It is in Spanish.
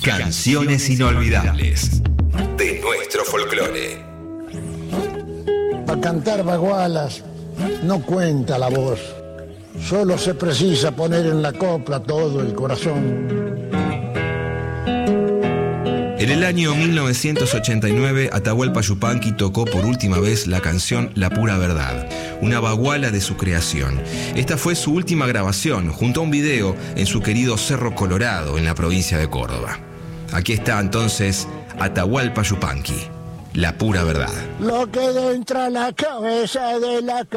Canciones inolvidables de nuestro folclore. Para cantar bagualas no cuenta la voz, solo se precisa poner en la copla todo el corazón. En el año 1989, Atahualpa Yupanqui tocó por última vez la canción La Pura Verdad, una baguala de su creación. Esta fue su última grabación, junto a un video en su querido Cerro Colorado, en la provincia de Córdoba. Aquí está entonces Atahualpa Yupanqui, La Pura Verdad. Lo que entra a la cabeza de la